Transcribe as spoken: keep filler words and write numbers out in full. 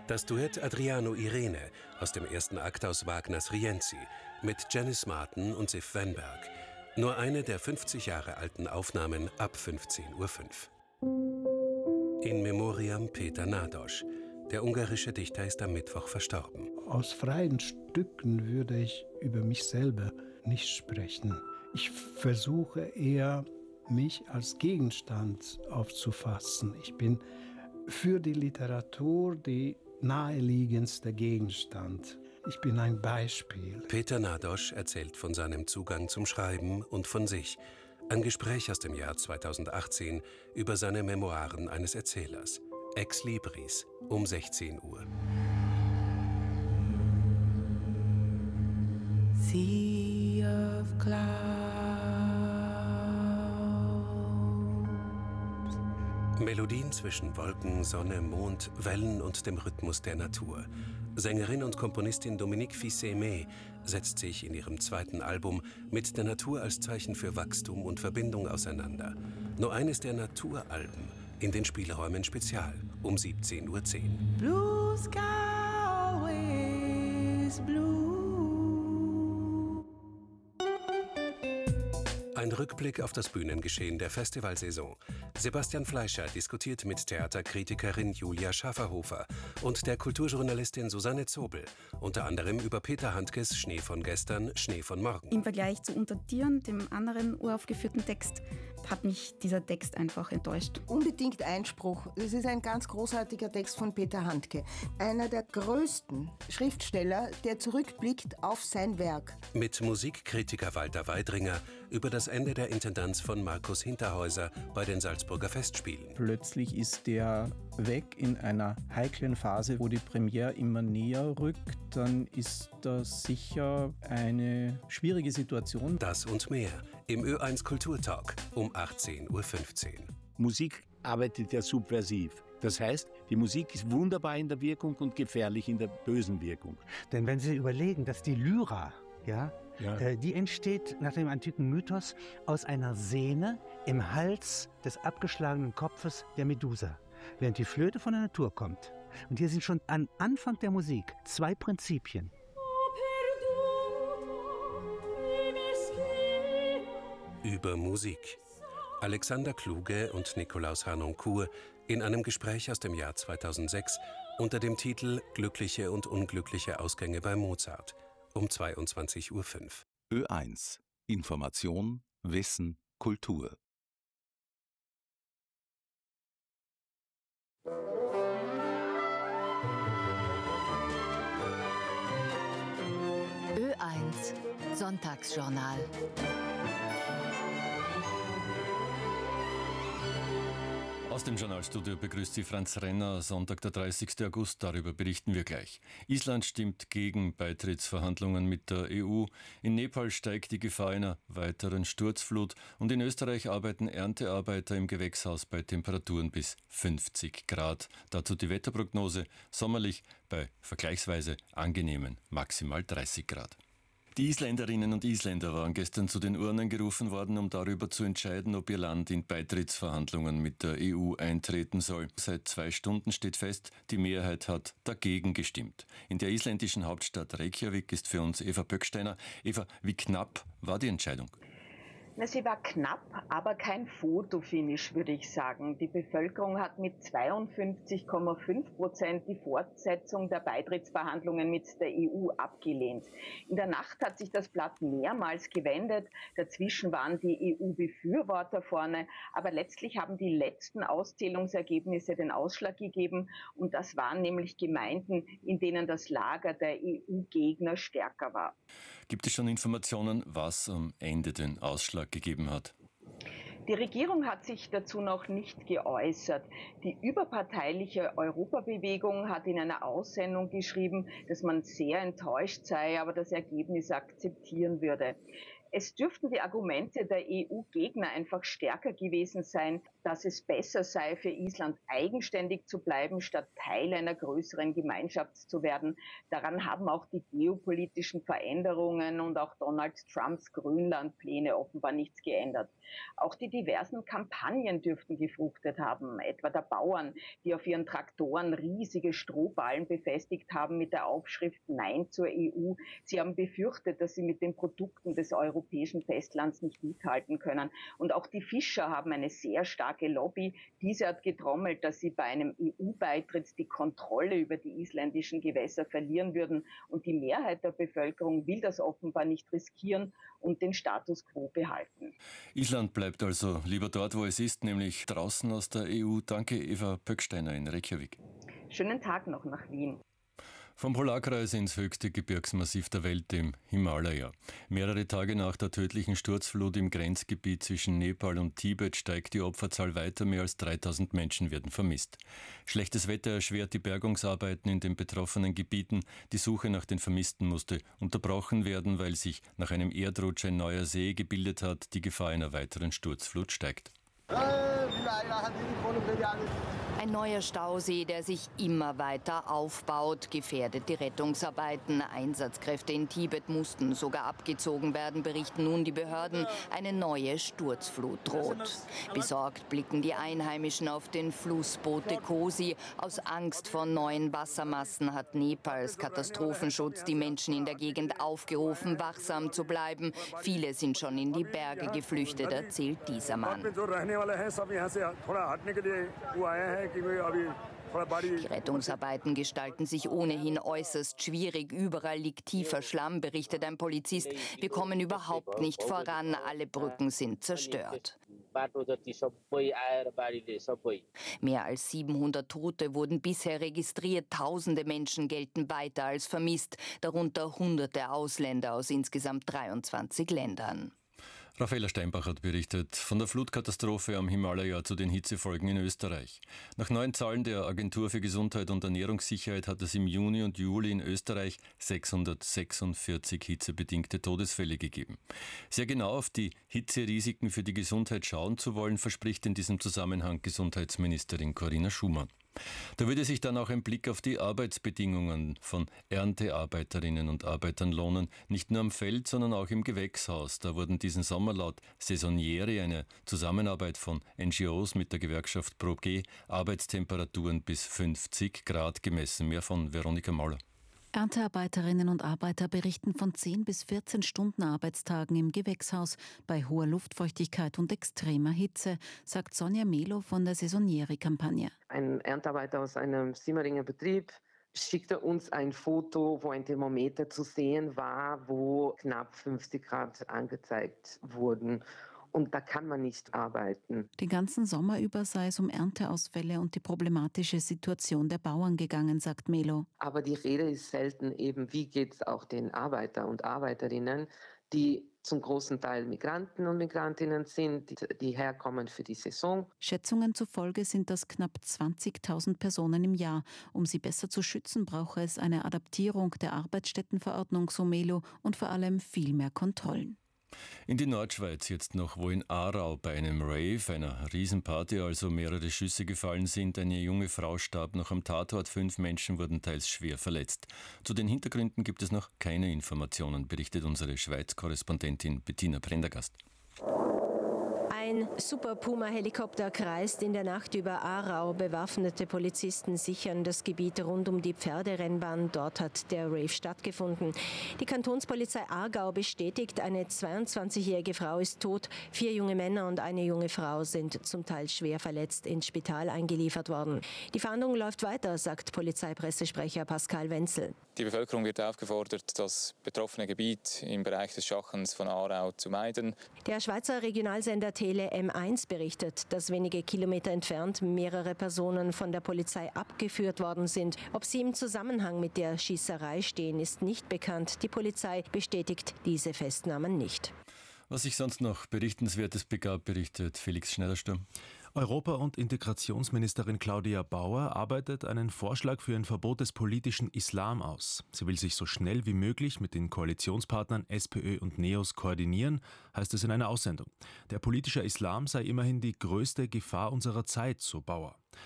Das Duett Adriano Irene aus dem ersten Akt aus Wagners Rienzi mit Janice Martin und Sif Wenberg. Nur eine der fünfzig Jahre alten Aufnahmen ab fünfzehn Uhr fünf. In Memoriam Peter Nádas. Der ungarische Dichter ist am Mittwoch verstorben. Aus freien Stücken würde ich über mich selber nicht sprechen. Ich versuche eher, mich als Gegenstand aufzufassen. Ich bin für die Literatur die naheliegendste Gegenstand. Ich bin ein Beispiel. Peter Nádas erzählt von seinem Zugang zum Schreiben und von sich. Ein Gespräch aus dem Jahr zweitausendachtzehn über seine Memoiren eines Erzählers. Ex Libris um sechzehn Uhr. Sea of clouds. Melodien zwischen Wolken, Sonne, Mond, Wellen und dem Rhythmus der Natur. Sängerin und Komponistin Dominique Fils-Aimé setzt sich in ihrem zweiten Album mit der Natur als Zeichen für Wachstum und Verbindung auseinander. Nur eines der Naturalben in den Spielräumen Spezial um siebzehn Uhr zehn. Blue sky always blue. Ein Rückblick auf das Bühnengeschehen der Festivalsaison. Sebastian Fleischer diskutiert mit Theaterkritikerin Julia Schafferhofer und der Kulturjournalistin Susanne Zobel, unter anderem über Peter Handkes Schnee von gestern, Schnee von morgen. Im Vergleich zu Unter Tieren, dem anderen uraufgeführten Text, hat mich dieser Text einfach enttäuscht. Unbedingt Einspruch. Es ist ein ganz großartiger Text von Peter Handke. Einer der größten Schriftsteller, der zurückblickt auf sein Werk. Mit Musikkritiker Walter Weidringer über das Ende der Intendanz von Markus Hinterhäuser bei den Salzburger Festspielen. Plötzlich ist der weg in einer heiklen Phase, wo die Premiere immer näher rückt. Dann ist das sicher eine schwierige Situation. Das und mehr im Ö eins Kulturtalk um achtzehn Uhr fünfzehn. Musik arbeitet ja subversiv. Das heißt, die Musik ist wunderbar in der Wirkung und gefährlich in der bösen Wirkung. Denn wenn Sie überlegen, dass die Lyra, ja, Ja. Äh, die entsteht nach dem antiken Mythos aus einer Sehne im Hals des abgeschlagenen Kopfes der Medusa, während die Flöte von der Natur kommt. Und hier sind schon am Anfang der Musik zwei Prinzipien. Über Musik. Alexander Kluge und Nikolaus Harnoncourt in einem Gespräch aus dem Jahr zweitausendsechs unter dem Titel Glückliche und unglückliche Ausgänge bei Mozart um zweiundzwanzig Uhr fünf. Ö eins. Information, Wissen, Kultur. Ö eins Sonntagsjournal. Aus dem Journalstudio begrüßt Sie Franz Renner. Sonntag, der dreißigsten August, darüber berichten wir gleich. Island stimmt gegen Beitrittsverhandlungen mit der E U. In Nepal steigt die Gefahr einer weiteren Sturzflut. Und in Österreich arbeiten Erntearbeiter im Gewächshaus bei Temperaturen bis fünfzig Grad. Dazu die Wetterprognose: sommerlich bei vergleichsweise angenehmen maximal dreißig Grad. Die Isländerinnen und Isländer waren gestern zu den Urnen gerufen worden, um darüber zu entscheiden, ob ihr Land in Beitrittsverhandlungen mit der E U eintreten soll. Seit zwei Stunden steht fest, die Mehrheit hat dagegen gestimmt. In der isländischen Hauptstadt Reykjavik ist für uns Eva Böcksteiner. Eva, wie knapp war die Entscheidung? Na, sie war knapp, aber kein Fotofinish, würde ich sagen. Die Bevölkerung hat mit zweiundfünfzig Komma fünf Prozent die Fortsetzung der Beitrittsverhandlungen mit der E U abgelehnt. In der Nacht hat sich das Blatt mehrmals gewendet. Dazwischen waren die E U-Befürworter vorne. Aber letztlich haben die letzten Auszählungsergebnisse den Ausschlag gegeben. Und das waren nämlich Gemeinden, in denen das Lager der E U-Gegner stärker war. Gibt es schon Informationen, was am Ende den Ausschlag gegeben hat? Die Regierung hat sich dazu noch nicht geäußert. Die überparteiliche Europabewegung hat in einer Aussendung geschrieben, dass man sehr enttäuscht sei, aber das Ergebnis akzeptieren würde. Es dürften die Argumente der E U-Gegner einfach stärker gewesen sein, dass es besser sei für Island eigenständig zu bleiben, statt Teil einer größeren Gemeinschaft zu werden. Daran haben auch die geopolitischen Veränderungen und auch Donald Trumps Grönlandpläne offenbar nichts geändert. Auch die diversen Kampagnen dürften gefruchtet haben, etwa der Bauern, die auf ihren Traktoren riesige Strohballen befestigt haben mit der Aufschrift Nein zur E U. Sie haben befürchtet, dass sie mit den Produkten des Europäischen Festlands nicht mithalten können. Und auch die Fischer haben eine sehr starke Lobby. Diese hat getrommelt, dass sie bei einem E U-Beitritt die Kontrolle über die isländischen Gewässer verlieren würden. Und die Mehrheit der Bevölkerung will das offenbar nicht riskieren und den Status quo behalten. Island bleibt also lieber dort, wo es ist, nämlich draußen aus der E U. Danke, Eva Pöcksteiner in Reykjavik. Schönen Tag noch nach Wien. Vom Polarkreis ins höchste Gebirgsmassiv der Welt, dem Himalaya. Mehrere Tage nach der tödlichen Sturzflut im Grenzgebiet zwischen Nepal und Tibet steigt die Opferzahl weiter. Mehr als dreitausend Menschen werden vermisst. Schlechtes Wetter erschwert die Bergungsarbeiten in den betroffenen Gebieten. Die Suche nach den Vermissten musste unterbrochen werden, weil sich nach einem Erdrutsch ein neuer See gebildet hat. Die Gefahr einer weiteren Sturzflut steigt. Ein neuer Stausee, der sich immer weiter aufbaut, gefährdet die Rettungsarbeiten. Einsatzkräfte in Tibet mussten sogar abgezogen werden, berichten nun die Behörden. Eine neue Sturzflut droht. Besorgt blicken die Einheimischen auf den Fluss Bote Kosi. Aus Angst vor neuen Wassermassen hat Nepals Katastrophenschutz die Menschen in der Gegend aufgerufen, wachsam zu bleiben. Viele sind schon in die Berge geflüchtet, erzählt dieser Mann. Die Rettungsarbeiten gestalten sich ohnehin äußerst schwierig. Überall liegt tiefer Schlamm, berichtet ein Polizist. Wir kommen überhaupt nicht voran. Alle Brücken sind zerstört. Mehr als siebenhundert Tote wurden bisher registriert. Tausende Menschen gelten weiter als vermisst, darunter hunderte Ausländer aus insgesamt dreiundzwanzig Ländern. Raffaella Steinbach hat berichtet von der Flutkatastrophe am Himalaya zu den Hitzefolgen in Österreich. Nach neuen Zahlen der Agentur für Gesundheit und Ernährungssicherheit hat es im Juni und Juli in Österreich sechshundertsechsundvierzig hitzebedingte Todesfälle gegeben. Sehr genau auf die Hitzerisiken für die Gesundheit schauen zu wollen, verspricht in diesem Zusammenhang Gesundheitsministerin Corinna Schumann. Da würde sich dann auch ein Blick auf die Arbeitsbedingungen von Erntearbeiterinnen und Arbeitern lohnen, nicht nur am Feld, sondern auch im Gewächshaus. Da wurden diesen Sommer laut Saisoniere, eine Zusammenarbeit von N G Os mit der Gewerkschaft Pro G, Arbeitstemperaturen bis fünfzig Grad gemessen. Mehr von Veronika Mauler. Erntearbeiterinnen und Arbeiter berichten von zehn bis vierzehn Stunden Arbeitstagen im Gewächshaus bei hoher Luftfeuchtigkeit und extremer Hitze, sagt Sonja Melo von der Saisoniere-Kampagne. Ein Erntearbeiter aus einem Simmeringer Betrieb schickte uns ein Foto, wo ein Thermometer zu sehen war, wo knapp fünfzig Grad angezeigt wurden. Und da kann man nicht arbeiten. Den ganzen Sommer über sei es um Ernteausfälle und die problematische Situation der Bauern gegangen, sagt Melo. Aber die Rede ist selten eben, wie geht es auch den Arbeiter und Arbeiterinnen, die zum großen Teil Migranten und Migrantinnen sind, die, die herkommen für die Saison. Schätzungen zufolge sind das knapp zwanzigtausend Personen im Jahr. Um sie besser zu schützen, brauche es eine Adaptierung der Arbeitsstättenverordnung, so Melo, und vor allem viel mehr Kontrollen. In die Nordschweiz jetzt noch, wo in Aarau bei einem Rave, einer Riesenparty, also mehrere Schüsse gefallen sind. Eine junge Frau starb noch am Tatort, fünf Menschen wurden teils schwer verletzt. Zu den Hintergründen gibt es noch keine Informationen, berichtet unsere Schweiz-Korrespondentin Bettina Prendergast. Ein Super Puma-Helikopter kreist in der Nacht über Aarau. Bewaffnete Polizisten sichern das Gebiet rund um die Pferderennbahn. Dort hat der Rave stattgefunden. Die Kantonspolizei Aargau bestätigt, eine zweiundzwanzigjährige Frau ist tot. Vier junge Männer und eine junge Frau sind zum Teil schwer verletzt ins Spital eingeliefert worden. Die Fahndung läuft weiter, sagt Polizeipressesprecher Pascal Wenzel. Die Bevölkerung wird aufgefordert, das betroffene Gebiet im Bereich des Schachens von Aarau zu meiden. Der Schweizer Regionalsender Tele M eins berichtet, dass wenige Kilometer entfernt mehrere Personen von der Polizei abgeführt worden sind. Ob sie im Zusammenhang mit der Schießerei stehen, ist nicht bekannt. Die Polizei bestätigt diese Festnahmen nicht. Was sich sonst noch Berichtenswertes begab, berichtet Felix Schneidersturm. Europa- und Integrationsministerin Claudia Bauer arbeitet einen Vorschlag für ein Verbot des politischen Islam aus. Sie will sich so schnell wie möglich mit den Koalitionspartnern SPÖ und NEOS koordinieren, heißt es in einer Aussendung. Der politische Islam sei immerhin die größte Gefahr unserer Zeit, so Bauer.